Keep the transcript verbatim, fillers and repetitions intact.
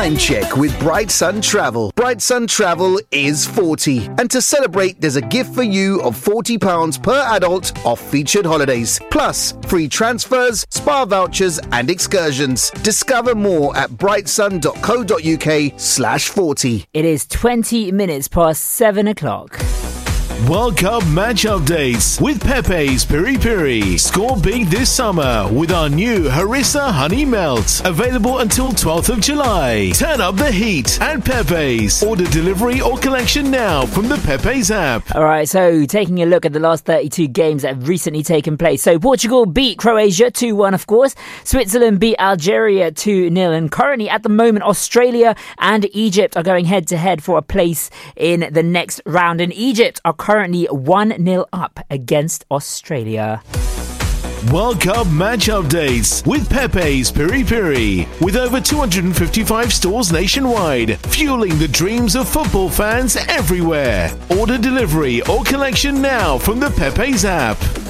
time check with Bright Sun Travel. Bright Sun Travel is forty. And to celebrate, there's a gift for you of forty pounds per adult off featured holidays. Plus, free transfers, spa vouchers and excursions. Discover more at brightsun.co.uk slash 40. It is twenty minutes past seven o'clock. World Cup match updates with Pepe's Piri Piri. Score big this summer with our new Harissa Honey Melt. Available until twelfth of July. Turn up the heat at Pepe's. Order delivery or collection now from the Pepe's app. All right, so taking a look at the last thirty-two games that have recently taken place. So Portugal beat Croatia two one, of course. Switzerland beat Algeria two nil. And currently, at the moment, Australia and Egypt are going head-to-head for a place in the next round. And Egypt are currently one nil up against Australia. World Cup match updates with Pepe's Piri Piri. With over two hundred fifty-five stores nationwide, fueling the dreams of football fans everywhere. Order delivery or collection now from the Pepe's app.